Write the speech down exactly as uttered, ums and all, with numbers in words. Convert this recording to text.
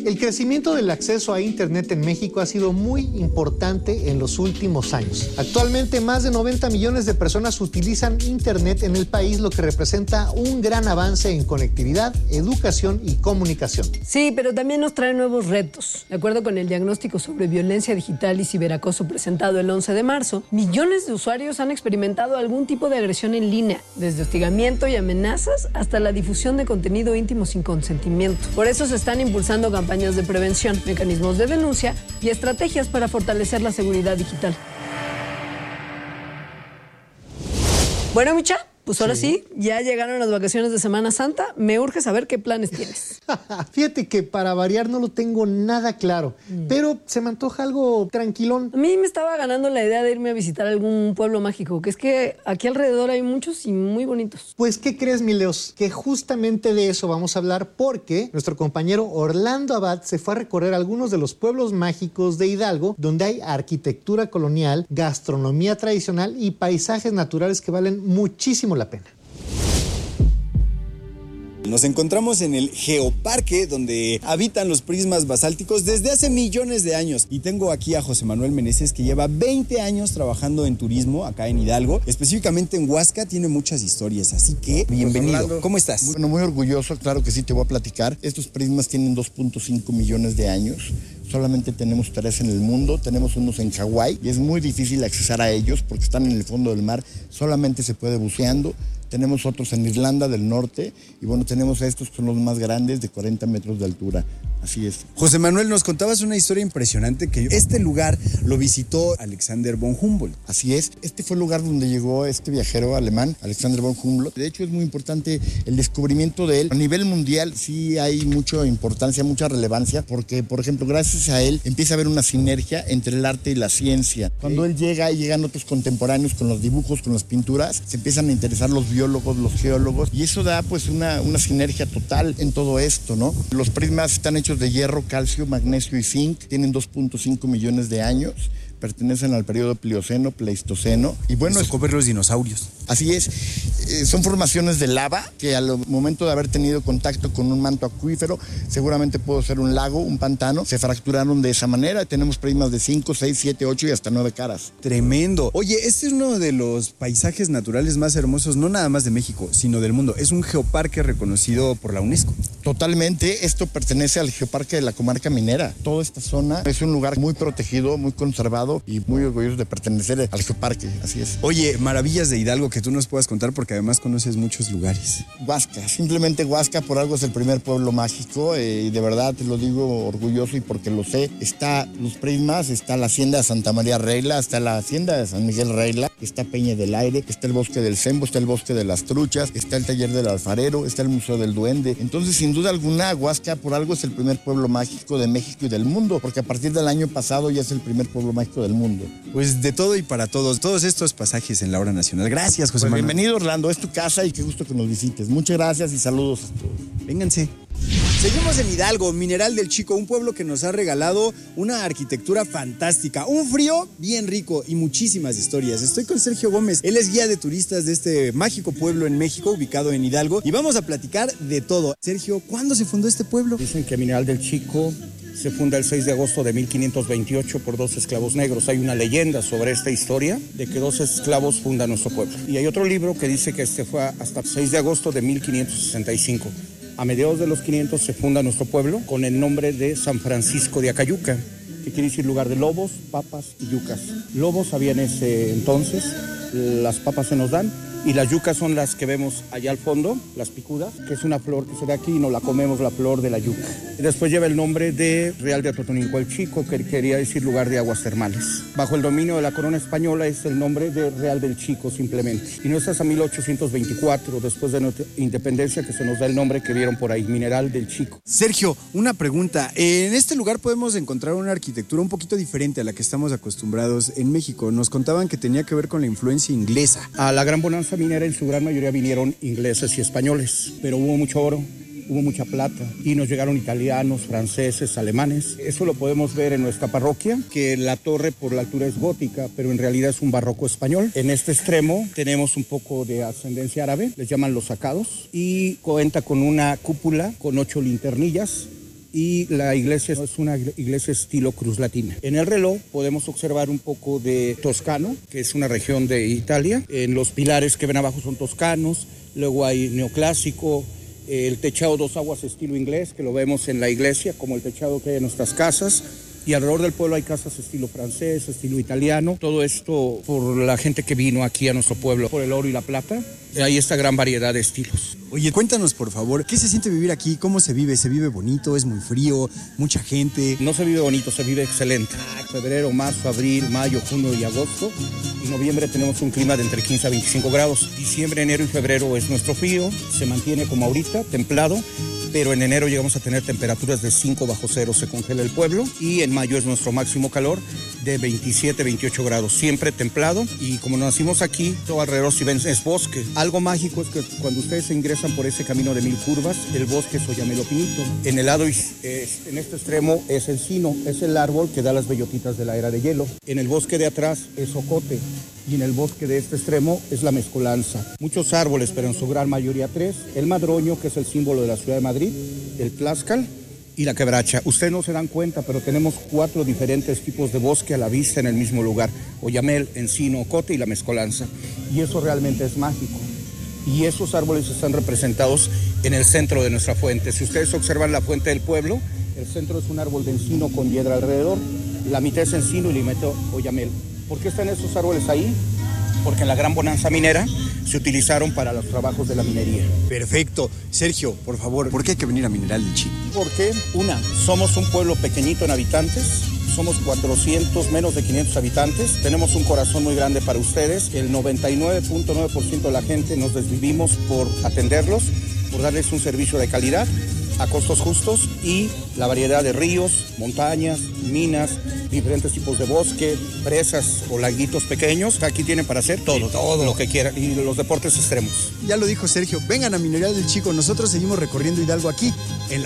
El crecimiento del acceso a Internet en México ha sido muy importante en los últimos años. Actualmente, más de noventa millones de personas utilizan Internet en el país, lo que representa un gran avance en conectividad, educación y comunicación. Sí, pero también nos trae nuevos retos. De acuerdo con el diagnóstico sobre violencia digital y ciberacoso presentado el once de marzo, millones de usuarios han experimentado algún tipo de agresión en línea, desde hostigamiento y amenazas hasta la difusión de contenido íntimo sin consentimiento. Por eso se están impulsando campañas de prevención, mecanismos de denuncia y estrategias para fortalecer la seguridad digital. Bueno, Micha, pues ahora sí. sí, ya llegaron las vacaciones de Semana Santa. Me urge saber qué planes tienes. Fíjate que para variar no lo tengo nada claro, mm. pero se me antoja algo tranquilón. A mí me estaba ganando la idea de irme a visitar algún pueblo mágico, que es que aquí alrededor hay muchos y muy bonitos. Pues, ¿qué crees, mi Leos? Que justamente de eso vamos a hablar porque nuestro compañero Orlando Abad se fue a recorrer algunos de los pueblos mágicos de Hidalgo, donde hay arquitectura colonial, gastronomía tradicional y paisajes naturales que valen muchísimo la pena. Nos encontramos en el Geoparque, donde habitan los prismas basálticos desde hace millones de años. Y tengo aquí a José Manuel Meneses, que lleva veinte años trabajando en turismo acá en Hidalgo, específicamente en Huasca. Tiene muchas historias, así que bienvenido. Pues, ¿cómo estás? Bueno, muy orgulloso, claro que sí, te voy a platicar. Estos prismas tienen dos punto cinco millones de años. Solamente tenemos tres en el mundo, tenemos unos en Hawái y es muy difícil accesar a ellos porque están en el fondo del mar, solamente se puede buceando. Tenemos otros en Irlanda del Norte y bueno, tenemos estos que son los más grandes de cuarenta metros de altura. Así es. José Manuel, nos contabas una historia impresionante que este lugar lo visitó Alexander von Humboldt. Así es. Este fue el lugar donde llegó este viajero alemán, Alexander von Humboldt. De hecho, es muy importante el descubrimiento de él. A nivel mundial sí hay mucha importancia, mucha relevancia, porque, por ejemplo, gracias a él empieza a haber una sinergia entre el arte y la ciencia. Cuando él llega y llegan otros contemporáneos con los dibujos, con las pinturas, se empiezan a interesar los biólogos, los geólogos, y eso da pues una, una sinergia total en todo esto, ¿no? Los prismas están hechos de hierro, calcio, magnesio y zinc, tienen dos punto cinco millones de años, pertenecen al periodo Plioceno, Pleistoceno. Y bueno, es ver los dinosaurios. Así es, eh, son formaciones de lava que al momento de haber tenido contacto con un manto acuífero, seguramente pudo ser un lago, un pantano, se fracturaron de esa manera. Tenemos prismas de cinco, seis, siete, ocho y hasta nueve caras. Tremendo. Oye, este es uno de los paisajes naturales más hermosos, no nada más de México, sino del mundo. Es un geoparque reconocido por la UNESCO. Totalmente, esto pertenece al Geoparque de la Comarca Minera. Toda esta zona es un lugar muy protegido, muy conservado y muy orgulloso de pertenecer al Geoparque, así es. Oye, maravillas de Hidalgo que tú nos puedas contar porque además conoces muchos lugares. Huasca, simplemente Huasca por algo es el primer pueblo mágico eh, y de verdad te lo digo orgulloso y porque lo sé. Está los prismas, está la hacienda de Santa María Reila, está la hacienda de San Miguel Reila, está Peña del Aire, está el bosque del Sembo, está el bosque de las Truchas, está el taller del alfarero, está el Museo del Duende. Entonces, sin duda alguna, Huasca por algo es el primer pueblo mágico de México y del mundo, porque a partir del año pasado ya es el primer pueblo mágico del mundo. Pues de todo y para todos, todos estos pasajes en la hora nacional. Gracias, José pues Manuel. Bienvenido, Orlando, es tu casa y qué gusto que nos visites. Muchas gracias y saludos a todos. Vénganse. Seguimos en Hidalgo, Mineral del Chico, un pueblo que nos ha regalado una arquitectura fantástica, un frío bien rico y muchísimas historias. Estoy con Sergio Gómez, él es guía de turistas de este mágico pueblo en México, ubicado en Hidalgo, y vamos a platicar de todo. Sergio, ¿cuándo se fundó este pueblo? Dicen que Mineral del Chico se funda el seis de agosto de mil quinientos veintiocho por dos esclavos negros. Hay una leyenda sobre esta historia de que dos esclavos fundan nuestro pueblo. Y hay otro libro que dice que este fue hasta el seis de agosto de mil quinientos sesenta y cinco. A mediados de los quinientos se funda nuestro pueblo con el nombre de San Francisco de Acayuca, que quiere decir lugar de lobos, papas y yucas. Lobos había en ese entonces, las papas se nos dan, y las yucas son las que vemos allá al fondo, las picudas, que es una flor que se da aquí y nos la comemos, la flor de la yuca. Y después lleva el nombre de Real de Atotonilco el Chico, que quería decir lugar de aguas termales. Bajo el dominio de la corona española es el nombre de Real del Chico simplemente. Y no es hasta mil ochocientos veinticuatro, después de nuestra independencia, que se nos da el nombre que vieron por ahí, Mineral del Chico. Sergio, una pregunta. En este lugar podemos encontrar una arquitectura un poquito diferente a la que estamos acostumbrados en México. Nos contaban que tenía que ver con la influencia inglesa. A la Gran Bonanza minera en su gran mayoría vinieron ingleses y españoles, pero hubo mucho oro, hubo mucha plata y nos llegaron italianos, franceses, alemanes. Eso lo podemos ver en nuestra parroquia, que la torre por la altura es gótica, pero en realidad es un barroco español. En este extremo tenemos un poco de ascendencia árabe, les llaman los sacados, y cuenta con una cúpula con ocho linternillas y la iglesia es una iglesia estilo cruz latina. En el reloj podemos observar un poco de toscano, que es una región de Italia. En los pilares que ven abajo son toscanos, luego hay neoclásico, el techado dos aguas estilo inglés, que lo vemos en la iglesia, como el techado que hay en nuestras casas. Y alrededor del pueblo hay casas estilo francés, estilo italiano. Todo esto por la gente que vino aquí a nuestro pueblo, por el oro y la plata. Hay esta gran variedad de estilos. Oye, cuéntanos por favor, ¿qué se siente vivir aquí? ¿Cómo se vive? ¿Se vive bonito? ¿Es muy frío? ¿Mucha gente? No se vive bonito, se vive excelente. Febrero, marzo, abril, mayo, junio y agosto. En noviembre tenemos un clima de entre quince a veinticinco grados. Diciembre, enero y febrero es nuestro frío. Se mantiene como ahorita, templado. Pero en enero llegamos a tener temperaturas de cinco bajo cero, se congela el pueblo. Y en mayo es nuestro máximo calor de veintisiete, veintiocho grados, siempre templado. Y como nacimos aquí, todo alrededor, si ven, es bosque. Algo mágico es que cuando ustedes se ingresan por ese camino de mil curvas, el bosque es oyamelo pinito. En el lado, es, en este extremo es encino, es el árbol que da las bellotitas de la era de hielo. En el bosque de atrás es ocote. Y en el bosque de este extremo es la mezcolanza. Muchos árboles, pero en su gran mayoría tres. El madroño, que es el símbolo de la ciudad de Madrid, el tlaxcal y la quebracha. Ustedes no se dan cuenta, pero tenemos cuatro diferentes tipos de bosque a la vista en el mismo lugar. Oyamel, encino, ocote y la mezcolanza. Y eso realmente es mágico. Y esos árboles están representados en el centro de nuestra fuente. Si ustedes observan la fuente del pueblo, el centro es un árbol de encino con hiedra alrededor. La mitad es encino y la mitad oyamel. ¿Por qué están esos árboles ahí? Porque en la gran bonanza minera se utilizaron para los trabajos de la minería. Perfecto. Sergio, por favor, ¿por qué hay que venir a Mineral del Chico? Porque, una, somos un pueblo pequeñito en habitantes, somos cuatrocientos, menos de quinientos habitantes, tenemos un corazón muy grande para ustedes, el noventa y nueve punto nueve por ciento de la gente nos desvivimos por atenderlos, por darles un servicio de calidad, a costos justos y la variedad de ríos, montañas, minas, diferentes tipos de bosque, presas o laguitos pequeños. Aquí tienen para hacer todo, todo lo que quieran y los deportes extremos. Ya lo dijo Sergio, vengan a Mineral del Chico, nosotros seguimos recorriendo Hidalgo aquí en